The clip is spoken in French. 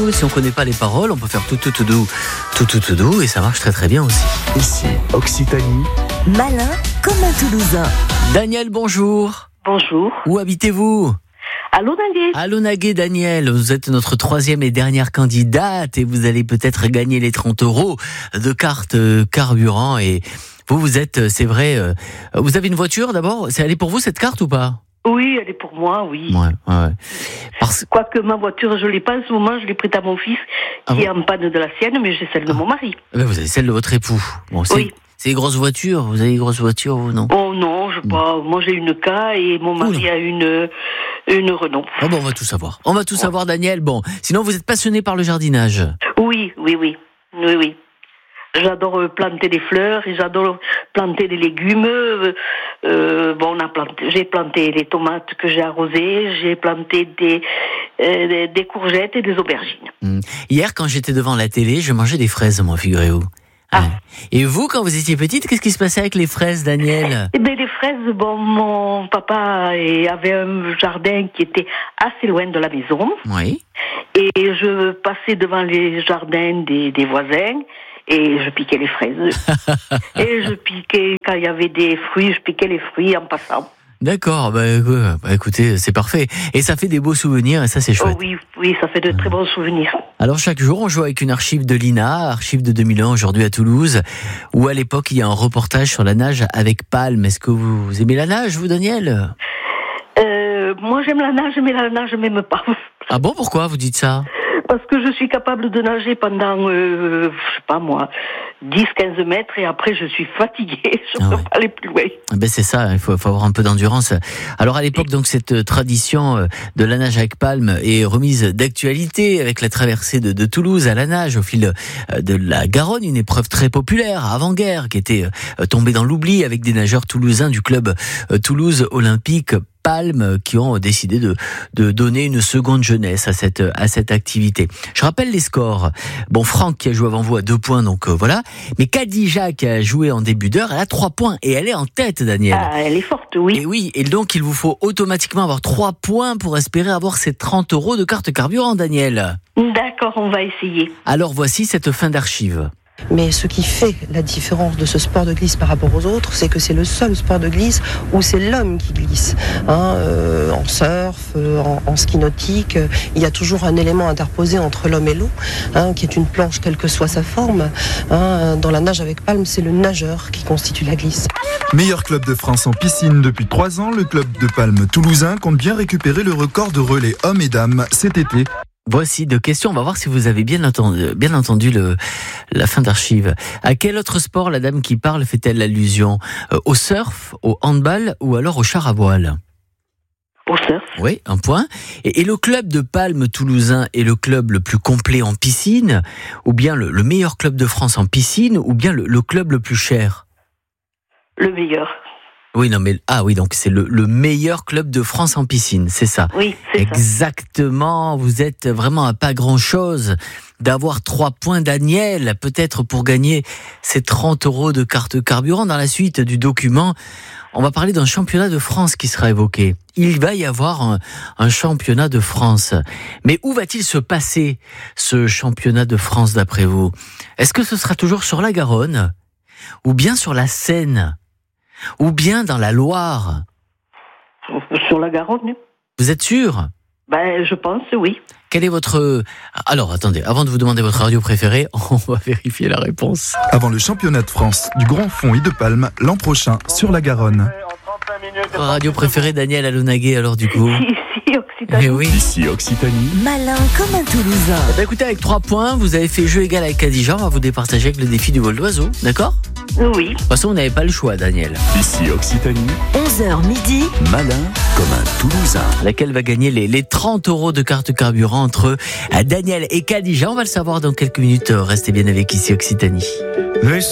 doux. Si on connaît pas les paroles, on peut faire tout doux, et ça marche très très bien aussi. Ici, Occitanie. Malin comme un Toulousain. Daniel, bonjour. Bonjour. Où habitez-vous ? À Launaguet. À Launaguet, Daniel. Vous êtes notre troisième et dernière candidate et vous allez peut-être gagner les 30 € de carte carburant. Et vous êtes, c'est vrai, vous avez une voiture d'abord ? Elle est pour vous cette carte ou pas ? Oui, elle est pour moi, oui. Ouais. Quoique ma voiture, je ne l'ai pas en ce moment, je l'ai prête à mon fils qui est en panne de la sienne, mais j'ai celle de mon mari. Vous avez celle de votre époux. Bon, oui. C'est une grosse voiture. Vous avez une grosse voiture, vous, non ? Oh non, je pas. Moi, j'ai une K et mon mari a une Renault. Oh bon, on va tout savoir. On va tout savoir, Daniel. Bon, sinon, vous êtes passionné par le jardinage ? Oui. J'adore planter des fleurs et j'adore planter des légumes. J'ai planté les tomates que j'ai arrosées, j'ai planté des courgettes et des aubergines. Hier, quand j'étais devant la télé, je mangeais des fraises, moi, figurez-vous. Ah. Et vous, quand vous étiez petite, qu'est-ce qui se passait avec les fraises, Daniel ? Eh bien, les fraises, mon papa avait un jardin qui était assez loin de la maison. Oui. Et je passais devant les jardins des voisins et je piquais les fraises. Et je piquais, quand il y avait des fruits, je piquais les fruits en passant. D'accord, écoutez, c'est parfait. Et ça fait des beaux souvenirs, et ça c'est chouette. Oh oui, ça fait de très bons souvenirs. Alors chaque jour, on joue avec une archive de l'INA, archive de 2001 aujourd'hui à Toulouse, où à l'époque il y a un reportage sur la nage avec palme. Est-ce que vous aimez la nage, vous, Daniel ? Moi j'aime la nage, mais la nage m'aime pas. Ah bon, pourquoi vous dites ça ? Parce que je suis capable de nager pendant, 10-15 mètres et après je suis fatiguée, je ne peux pas aller plus loin. C'est ça, il faut avoir un peu d'endurance. Alors à l'époque, donc cette tradition de la nage avec palme est remise d'actualité avec la traversée de Toulouse à la nage au fil de la Garonne, une épreuve très populaire avant-guerre qui était tombée dans l'oubli avec des nageurs toulousains du club Toulouse Olympique Palme qui ont décidé de donner une seconde jeunesse à cette activité. Je rappelle les scores. Bon, Franck qui a joué avant vous à 2 points, donc voilà. Mais Khadija qui a joué en début d'heure, elle a 3 points et elle est en tête, Daniel. Ah, elle est forte, oui. Et oui, et donc il vous faut automatiquement avoir 3 points pour espérer avoir ces 30 € de carte carburant, Daniel. D'accord, on va essayer. Alors voici cette fin d'archive. Mais ce qui fait la différence de ce sport de glisse par rapport aux autres, c'est que c'est le seul sport de glisse où c'est l'homme qui glisse. En surf, en ski nautique, il y a toujours un élément interposé entre l'homme et l'eau, qui est une planche quelle que soit sa forme. Dans la nage avec palme, c'est le nageur qui constitue la glisse. Meilleur club de France en piscine depuis 3 ans, le club de Palme toulousain compte bien récupérer le record de relais hommes et dames cet été. Voici 2 questions. On va voir si vous avez bien entendu la fin d'archive. À quel autre sport la dame qui parle fait-elle allusion ? Au surf, au handball ou alors au char à voile ? Au surf. Oui, 1 point. Et le club de Palme toulousain est le club le plus complet en piscine, ou bien le meilleur club de France en piscine, ou bien le club le plus cher ? Le meilleur. Oui, donc c'est le meilleur club de France en piscine, c'est ça. Oui, c'est ça. Exactement, vous êtes vraiment à pas grand-chose d'avoir 3 points, Daniel, peut-être pour gagner ces 30 € de carte carburant. Dans la suite du document, on va parler d'un championnat de France qui sera évoqué. Il va y avoir un championnat de France. Mais où va-t-il se passer, ce championnat de France, d'après vous ? Est-ce que ce sera toujours sur la Garonne ? Ou bien sur la Seine ? Ou bien dans la Loire ? Sur la Garonne. Vous êtes sûr ? Je pense, oui. Quel est votre... Alors, attendez, avant de vous demander votre radio préférée, on va vérifier la réponse. Avant le championnat de France du Grand Fond et de Palme l'an prochain sur la Garonne. Votre radio préférée, Daniel, à Launaguet, alors du coup ? Ici, Occitanie. Eh oui. Ici, Occitanie. Malin comme un Toulousain. Écoutez, avec 3 points, vous avez fait jeu égal avec Khadija. On va vous départager avec le défi du vol d'oiseau, d'accord ? Oui. De toute façon, vous n'avez pas le choix, Daniel. Ici, Occitanie. 11h midi. Malin comme un Toulousain. Laquelle va gagner les 30 € de carte carburant entre Daniel et Khadija. On va le savoir dans quelques minutes. Restez bien avec Ici Occitanie.